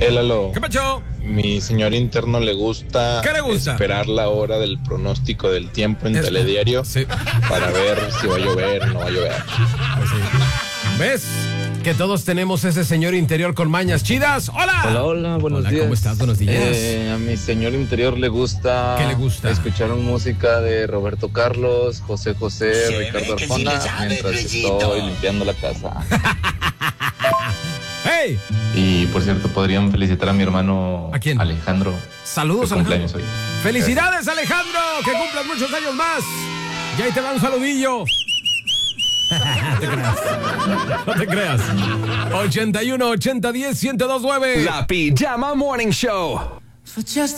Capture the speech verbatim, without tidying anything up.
Oye, Lalo. ¿Qué pasó? Mi señor interno le gusta, ¿Qué le gusta? esperar la hora del pronóstico del tiempo en Es- Telediario sí. para ver si va a llover o no va a llover. ¿Ves? Que todos tenemos ese señor interior con mañas chidas. ¡Hola! Hola, hola, buenos Hola, días. ¿cómo estás? Buenos días. Eh, a mi señor interior le gusta. ¿Qué le gusta? Escuchar música de Roberto Carlos, José José, Se Ricardo ve que sí Arjona, le sabe, mientras Luisito. estoy limpiando la casa. ¡Hey! Y por cierto, podrían felicitar a mi hermano ¿A quién? Alejandro. Saludos, de cumpleaños Alejandro. hoy. ¡Felicidades, Alejandro! ¡Que cumplas muchos años más! Y ahí te va un saludillo. No te creas. No te creas. ochenta y uno, ochenta, diez, ciento dos, nueve. La Pijama Morning Show. For just